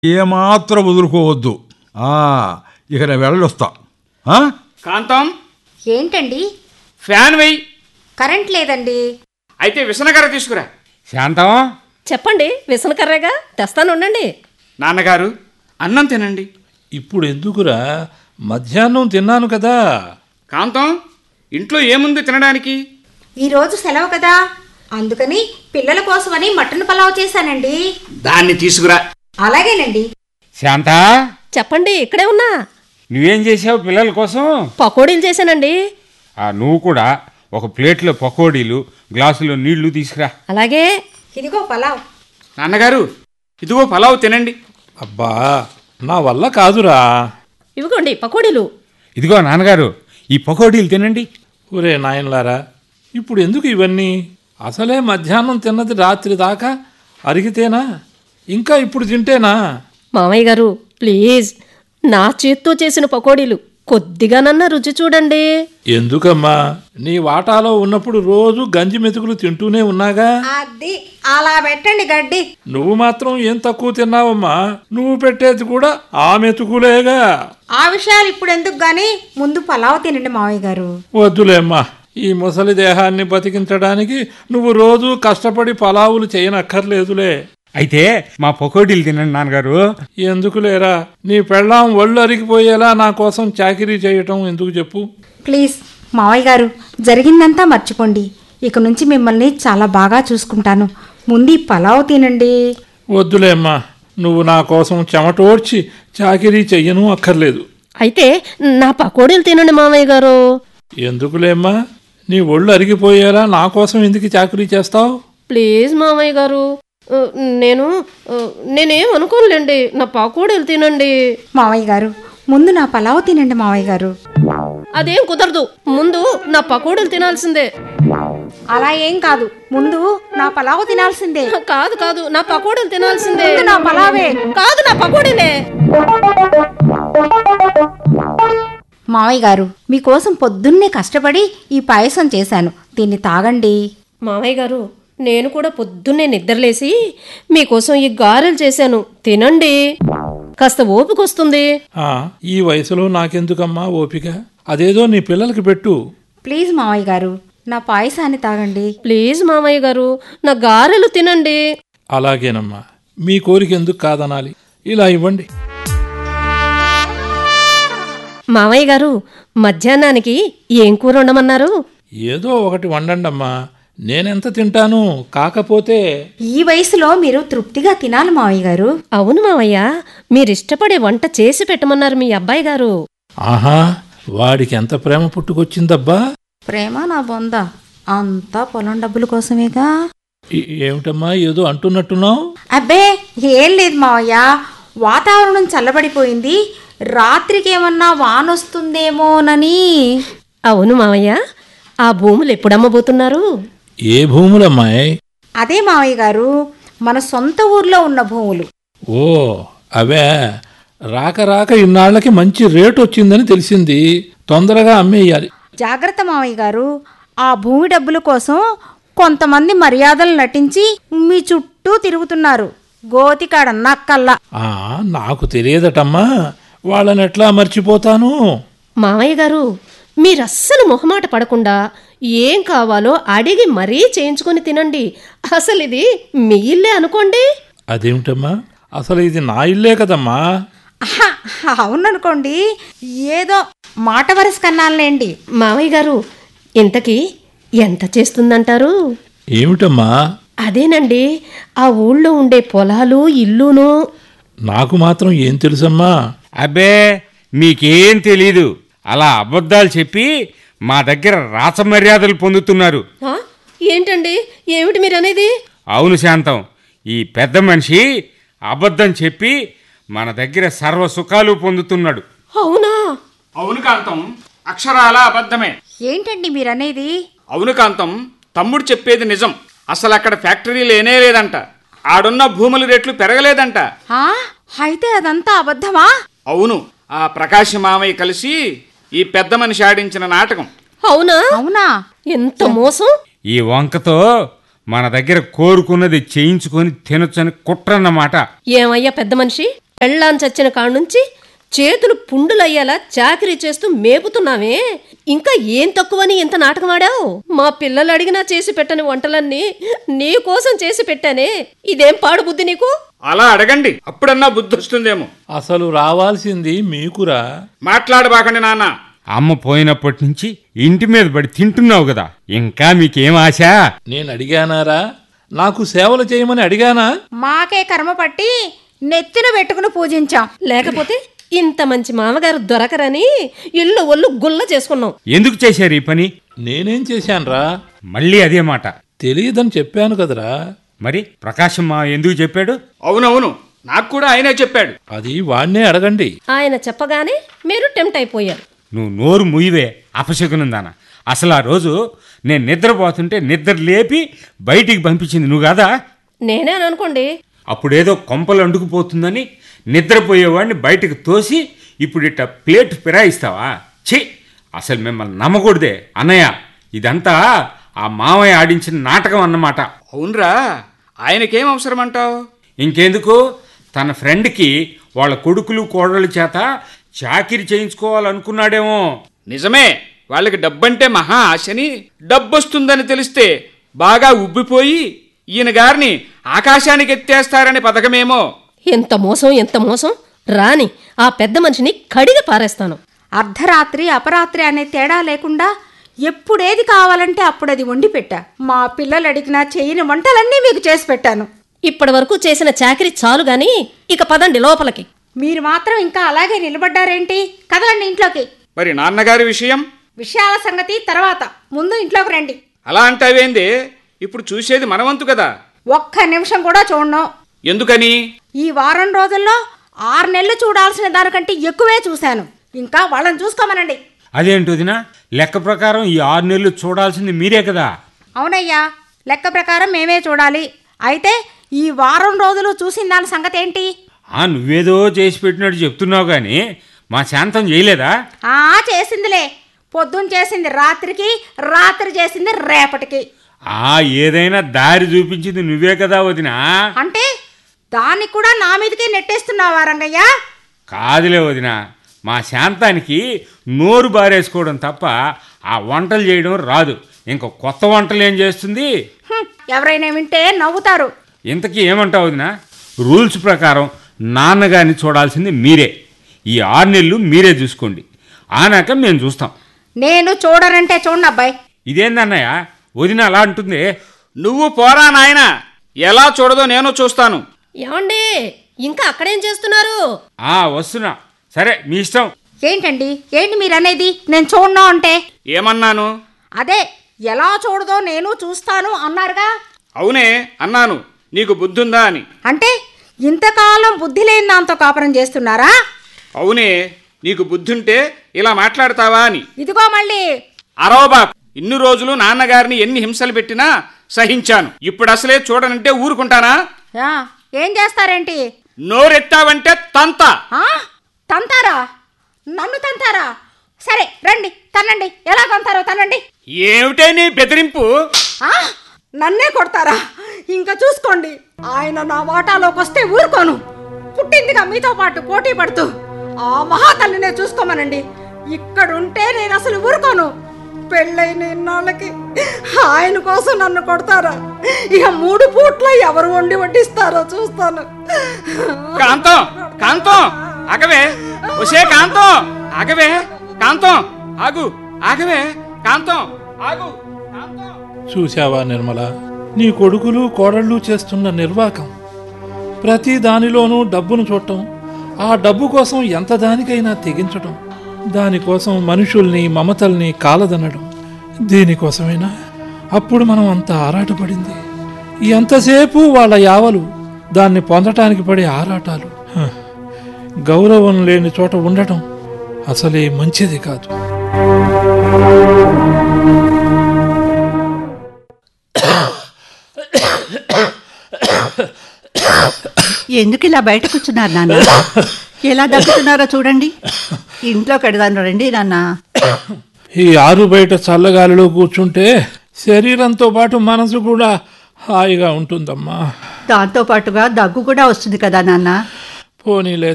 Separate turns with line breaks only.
ఏమాత్రం వదులుకోవద్దు. ఇక నేను వెళ్ళొస్తా.
కాంతం,
ఏంటండి?
ఫ్యాన్ వెయ్యి.
కరెంట్ లేదండి.
అయితే విసనకర్ర తీసుకురా.
శాంతం,
చెప్పండి, విసనకర్రగా తెస్తానుండండి.
నాన్నగారు, అన్నం తినండి.
ఇప్పుడు ఎందుకురా, మధ్యాహ్నం తిన్నాను కదా.
కాంతం, ఇంట్లో ఏముంది తినడానికి?
ఈరోజు సెలవు కదా, అందుకని పిల్లల కోసమని మటన్ పలావ్ చేశానండి.
దాన్ని తీసుకురా.
అలాగేనండి.
శాంత,
చెప్పండి, ఇక్కడే ఉన్నా.
నువ్వేం చేసావు పిల్లల కోసం?
పకోడీలు చేశానండి.
నువ్వు కూడా ఒక ప్లేట్లో పకోడీలు, గ్లాసులో నీళ్లు తీసుకురా.
అలాగే.
ఇదిగో పలావ్.
నాన్నగారు, ఇదిగో పలావ్ తినండి.
అబ్బా, నా వల్ల కాదురా.
ఇవిగోండి పకోడీలు.
ఇదిగో నాన్నగారు, ఈ పకోడీలు తినండి.
ఒరే నాయనలారా, ఇప్పుడు ఎందుకు ఇవన్నీ? అసలే మధ్యాహ్నం తిన్నది రాత్రి దాకా అరిగితేనా? ఇంకా ఇప్పుడు తింటేనా?
మామయ్య గారు, ప్లీజ్, నా చేత్తో చేసిన పకోడీలు కొద్దిగానన్నా రుచి చూడండి.
ఎందుకమ్మా, నీ వాటాలో ఉన్నప్పుడు రోజు గంజి మెతుకులు తింటూనే ఉన్నాగా.
అది అలా పెట్టండి గడ్డి.
నువ్వు మాత్రం ఏం తక్కువ తిన్నావమ్మా? నువ్వు పెట్టేది కూడా ఆ మెతుకులేగా.
ఆ విషయాలు ఇప్పుడు ఎందుకు గాని ముందు పలావ్ తినండి మావయ్య గారు.
వద్దులేమ్మా, ఈ ముసలి దేహాన్ని బతికించడానికి నువ్వు రోజు కష్టపడి పలావులు చేయనక్కర్లేదులే.
అయితే మా పకోడీలు తినండి నాన్నగారు.
ఎందుకులేరా, నీ పెళ్ళాం ఒళ్ళు అరిగిపోయేలా నా కోసం చాకిరీ చేయటం ఎందుకు చెప్పు?
ప్లీజ్ మావయ్య గారు, జరిగిందంతా మర్చిపోండి. ఇక నుంచి మిమ్మల్ని చాలా బాగా చూసుకుంటాను. ముందు ఈ పలావ్ తినండి.
వద్దులేమ్మా, నువ్వు నా కోసం చెమటోడ్చి చాకిరీ చెయ్యను అక్కర్లేదు.
అయితే నా పకోడీలు తినండి మామయ్య గారు.
ఎందుకులేమ్మా, నీ ఒళ్ళు అరిగిపోయేలా నా కోసం ఎందుకు చాకరీ చేస్తావు?
ప్లీజ్ మామయ్య గారు, నేనేం అనుకోనులేండి, నా పకోడీలు తినండి.
మావయ్య గారు, ముందు నా పలావ్ తినండి మావయ్య గారు.
అదేం కుదరదు, ముందు నా పకోడీలు తినాల్సిందే.
అలా ఏం కాదు, ముందు నా పలావ్ తినాల్సిందే.
కాదు కాదు, నా పకోడీలు తినాల్సిందే.
ముందు నా పలావే.
కాదు, నా పకోడీలే.
మావయ్య గారు, మీకోసం పొద్దున్నే కష్టపడి ఈ పాయసం చేశాను, దీన్ని తాగండి.
మామయ్య గారు, నేను కూడా పొద్దున్నే నిద్రలేసి మీకోసం ఈ గారెలు చేశాను, తినండి. కాస్త ఓపిక వస్తుంది.
ఈ వయసులో నాకెందుకమ్మా ఓపిక? అదేదో నీ పిల్లలకి పెట్టు.
ప్లీజ్ మావయ్య గారు, నా పాయసాన్ని తాగండి.
ప్లీజ్ మామయ్య గారు, నా గారెలు తినండి.
అలాగేనమ్మా, మీ కోరిక ఎందుకు కాదనాలి? ఇలా ఇవ్వండి.
మామయ్య గారు, మధ్యాహ్నానికి ఏం కూర వండమన్నారు?
ఏదో ఒకటి వండండమ్మా, నేనెంత తింటాను. కాకపోతే
ఈ వయసులో మీరు తృప్తిగా తినాలి మావయ్య గారు.
అవును మామయ్య, మీరిష్టపడే వంట చేసి పెట్టమన్నారు మీ అబ్బాయి గారు.
ఆహా, వాడికి ఎంత ప్రేమ పుట్టుకొచ్చిందబ్బా.
ప్రేమ నా బొంద, అంతా పొలం డబ్బుల కోసమేగా.
ఏమిటమ్మా ఏదో అంటున్నట్టున్నావు?
అబ్బే ఏం లేదు మావయ్య, వాతావరణం చల్లబడిపోయింది, రాత్రికేమన్నా వానొస్తుందేమోనని.
అవును మామయ్య, ఆ భూములు ఎప్పుడమ్మబోతున్నారు?
ఏ భూములమ్మాయి?
అదే మావయ్య గారు, మన సొంత ఊర్లో ఉన్న భూములు.
ఓ అవే, రాక రాక ఇన్నాళ్లకి మంచి రేటు వచ్చిందని తెలిసింది, తొందరగా అమ్మేయాలి.
జాగ్రత్త మావయ్య గారు, ఆ భూమి డబ్బుల కోసం కొంతమంది మర్యాదలు నటించి మీ చుట్టూ తిరుగుతున్నారు, గోతికాడ నక్కల్లా.
నాకు తెలియదటమ్మా, వాళ్ళని ఎట్లా మర్చిపోతాను?
మామయ్య గారు, మీరస్సలు మొహమాట పడకుండా ఏం కావాలో అడిగి మరీ చేయించుకొని తినండి. అసలు ఇది మీ ఇల్లే అనుకోండి.
అదేమిటమ్మా, అసలు ఇది నా ఇల్లే కదమ్మా.
అవుననుకోండి, ఏదో మాట వరస కన్నాలేండి.
మామయ్య గారు, ఇంతకీ ఎంత చేస్తుందంటారు?
ఏమిటమ్మా?
అదేనండి, ఆ ఊళ్ళో ఉండే పొలాలు ఇల్లును.
నాకు మాత్రం ఏం తెలుసమ్మా?
అబ్బే, మీకేం తెలీదు. అలా అబద్ధాలు చెప్పి మా దగ్గర రాచమర్యాదలు పొందుతున్నారు.
ఏంటండి, ఏమిటి మీరనేది?
అవును శాంతం, ఈ పెద్ద మనిషి అబద్ధం చెప్పి మన దగ్గర సర్వ సుఖాలు పొందుతున్నాడు.
అవునా?
అవును కాంతం, అక్షరాల అబద్ధమే.
ఏంటండి మీరనేది?
అవును కాంతం, తమ్ముడు చెప్పేది నిజం. అసలు అక్కడ ఫ్యాక్టరీ లేనే లేదంట, ఆడున్న భూముల రేట్లు పెరగలేదంట.
అయితే అదంతా అబద్ధమా?
అవును, ఆ ప్రకాశ్ మామయ్య కలిసి ఈ పెద్ద మనిషి ఆడించిన నాటకం.
అవునా?
అవునా?
ఎంత మోసం!
ఈ వంకతో మన దగ్గర కోరుకున్నది చేయించుకొని తినొచ్చని కుట్రన్నమాట.
ఏమయ్యా పెద్ద మనిషి, పెళ్ళాం చచ్చిన కాడ్నుంచి చేతులు పుండులయ్యేలా చాకిరీ చేస్తూ మేపుతున్నావే, ఇంకా ఏం తక్కువని ఇంత నాటకం ఆడావు? మా పిల్లలు అడిగినా చేసి పెట్టని వంటలన్నీ నీ కోసం చేసి పెట్టానే, ఇదేం పాడు బుద్ధి నీకు?
అలా అడగండి, అప్పుడన్నా బుద్ధి వస్తుందేమో.
అసలు రావాల్సింది మీకురా.
మాట్లాడబాకండి నాన్న.
అమ్మ పోయినప్పటి నుంచి ఇంటి మీద పడి తింటున్నావు కదా, ఇంకా మీకేం ఆశ?
నేను అడిగానారా? నాకు సేవలు చేయమని అడిగానా?
మాకే కర్మ పట్టి నెత్తిన పెట్టుకుని పూజించాం.
లేకపోతే ఇంత మంచి మామగారు దొరకరని ఇల్లు ఒళ్ళు గుల్ల చేసుకున్నాం.
ఎందుకు చేశారు ఈ పని?
నేనేం చేశానురా?
మళ్ళీ అదే మాట.
తెలియదని చెప్పాను కదరా.
మరి ప్రకాశం మా ఎందుకు చెప్పాడు?
అవునవును, నాకు కూడా ఆయనే చెప్పాడు.
అది వాణ్ణే అడగండి.
ఆయన చెప్పగానే మీరు టెంప్ట్ అయిపోయారు.
నువ్వు నోరు ముయ్యవే అపశకునందానా. అసలు ఆ రోజు నేను నిద్రపోతుంటే నిద్ర లేపి బయటికి పంపించింది నువ్వు కాదా?
నేనే అని అనుకోండి.
అప్పుడేదో కొంపలు అండుకుపోతుందని నిద్రపోయేవాడిని బయటకు తోసి ఇప్పుడు ఇట్ట ప్లేట్ ఫిరాయిస్తావా? ఛీ, అసలు మిమ్మల్ని నమ్మకూడదే అన్నయ్య. ఇదంతా ఆ మావయ్య ఆడించిన నాటకం అన్నమాట.
అవునరా, ఆయనకేం అవసరం అంటావు?
ఇంకెందుకు, తన ఫ్రెండ్కి వాళ్ళ కొడుకులు కోడళ్ళ చేత చాకిరి చేయించుకోవాలనుకున్నాడేమో.
నిజమే, వాళ్ళకి డబ్బంటే మహా ఆశని, డబ్బొస్తుందని తెలిస్తే బాగా ఉబ్బిపోయి ఈయన గారిని ఆకాశానికి ఎత్తేస్తారని పథకమేమో.
ఎంత మోసం, ఎంత మోసం! రాని ఆ పెద్ద మనిషిని కడిగి పారేస్తాను.
అర్ధరాత్రి అపరాత్రి అనే తేడా లేకుండా ఎప్పుడేది కావాలంటే అప్పుడది వండి పెట్టా. మా పిల్లలు అడిగినా చేయని వంటలన్నీ మీకు చేసి పెట్టాను.
ఇప్పటి వరకు చేసిన చాకిరీ చాలు గాని ఇక పదండి లోపలికి.
మీరు మాత్రం ఇంకా అలాగే నిలబడ్డారేంటి? కదలండి ఇంట్లోకి.
మరి నాన్నగారి
విషయాల సంగతి తర్వాత, ముందు ఇంట్లోకి రండి.
అలా అంటావేంది? ఇప్పుడు చూసేది మనవంతు కదా.
ఒక్క నిమిషం కూడా చూడను.
ఎందుకని?
ఈ వారం రోజుల్లో 6 నెలలు చూడాల్సిన దానికంటే ఎక్కువే చూశాను. ఇంకా వాళ్ళని చూసుకోమనండి.
అదేంటి వదినా, లెక్క ప్రకారం ఈ 6 నెలలు చూడాల్సింది మీరే కదా?
అవునయ్యా, లెక్క ప్రకారం మేమే చూడాలి. అయితే ఈ వారం రోజులు చూసిన దాని సంగతి ఏంటి?
నువ్వేదో చేసి పెట్టినట్టు చెప్తున్నావు కానీ మా శాంతం చేయలేదా?
చేసిందిలే. పొద్దున్న చేసింది రాత్రికి, రాత్రి చేసింది రేపటికి.
ఏదైనా దారి చూపించింది నువ్వే కదా వదినా.
అంటే దాన్ని కూడా నా మీదకే నెట్టేస్తున్నావా రంగయ్య?
కాదులే వదినా, మా శాంతానికి నోరు బారేసుకోవడం తప్ప ఆ వంటలు చేయడం రాదు. ఇంకో కొత్త వంటలు ఏం చేస్తుంది?
ఎవరైనా వింటే నవ్వుతారు.
ఇంతకీ ఏమంటావు వదినా? రూల్స్ ప్రకారం నాన్నగారిని చూడాల్సింది మీరే. ఈ 6 నెలలు మీరే చూసుకోండి, ఆనాక మేము చూస్తాం.
నేను చూడనంటే చూడండి అబ్బాయి.
ఇదేందన్నయ్య వదిన అలా అంటుంది?
నువ్వు పోరా నాయనా, ఎలా చూడదో నేను చూస్తాను.
ఏమండి, ఇంకా అక్కడేం చేస్తున్నారు?
వస్తున్నా. సరే మీ ఇష్టం.
ఏంటండి, ఏంటి మీరు అనేది? నేను చూడను అంటే?
ఏమన్నాను?
అదే ఎలా చూడదో నేను చూస్తాను అన్నారుగా.
అవునే అన్నాను, నీకు బుద్ధుందా అని.
అంటే ఇంతకాలం బుద్ధి లేని దాంతో కాపురం చేస్తున్నారా?
అవునే, నీకు బుద్ధుంటే ఇలా మాట్లాడతావా అని.
ఇదిగో మళ్ళీ
అరవబాకు. ఇన్ని రోజులు నాన్నగారిని ఎన్ని హింసలు పెట్టినా సహించాను. ఇప్పుడు అసలే చూడనంటే ఊరుకుంటానా?
ఏం చేస్తారేంటి?
నోరెత్తావంటే తంత.
తంతారా? నన్ను తంతారా? సరే రండి, తనండి. ఎలా తంతారో తనండి.
ఏమిటే నీ బెదిరింపు?
నన్నే కొడతారా? ఇంకా చూసుకోండి. ఆయన నా వాటాలోకి వస్తే ఊరుకోను. పుట్టిందిగా మీతో పాటు పోటీ పడుతూ ఆ మహాతల్లినే చూసుకోమనండి. ఇక్కడుంటే నేను అసలు ఊరుకోను. పెళ్ళైన ఇన్నాళ్ళకి ఆయన కోసం నన్ను కొడతారా? ఇక 3 పూట్ల ఎవరు వండి వడ్డిస్తారో చూస్తాను.
కాంతం, కాంతం ఆగవే. ఒసే కాంతం ఆగవే. కాంతం ఆగు, ఆగవే. కాంతం ఆగు.
చూశావా నిర్మల, నీ కొడుకులు కోడళ్ళు చేస్తున్న నిర్వాకం. ప్రతి దానిలోనూ డబ్బును చూడటం, ఆ డబ్బు కోసం ఎంత దానికైనా తెగించటం, దానికోసం మనుషుల్ని మమతల్ని కాలదనడం. దీనికోసమైనా అప్పుడు మనం అంత ఆరాటపడింది. ఎంతసేపు వాళ్ళ యావలు, దాన్ని పొందటానికి పడే ఆరాటాలు. గౌరవం లేని చోట ఉండటం అసలే మంచిది కాదు.
ఎందుకు ఇలా బయట కూర్చున్నారు నాన్న? ఎలా దగ్గుతున్నారో చూడండి. ఇంట్లో కడదాను రండి నాన్న.
ఈ ఆరు బయట చల్లగాలిలో కూర్చుంటే శరీరంతో పాటు మనసు కూడా హాయిగా ఉంటుందమ్మా.
దాంతో పాటుగా దగ్గు కూడా వస్తుంది కదా నాన్న.
పోనీలే